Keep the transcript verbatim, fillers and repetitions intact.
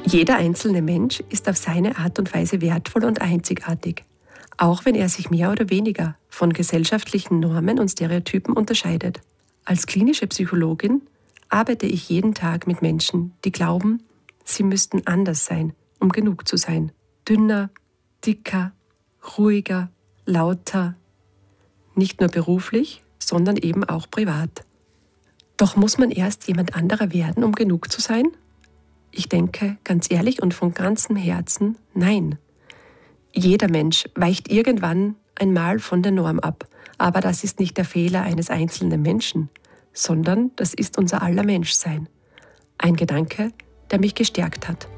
Jeder einzelne Mensch ist auf seine Art und Weise wertvoll und einzigartig, auch wenn er sich mehr oder weniger von gesellschaftlichen Normen und Stereotypen unterscheidet. Als klinische Psychologin arbeite ich jeden Tag mit Menschen, die glauben, sie müssten anders sein, um genug zu sein. Dünner, dicker, ruhiger, lauter. Nicht nur beruflich, sondern eben auch privat. Doch muss man erst jemand anderer werden, um genug zu sein? Ich denke, ganz ehrlich und von ganzem Herzen, nein. Jeder Mensch weicht irgendwann einmal von der Norm ab, aber das ist nicht der Fehler eines einzelnen Menschen, sondern das ist unser aller Menschsein. Ein Gedanke, der mich gestärkt hat.